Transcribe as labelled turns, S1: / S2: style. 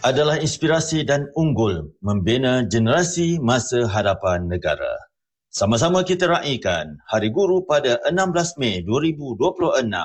S1: adalah inspirasi dan unggul membina generasi masa hadapan negara. Sama-sama kita raikan Hari Guru pada 16 Mei 2026.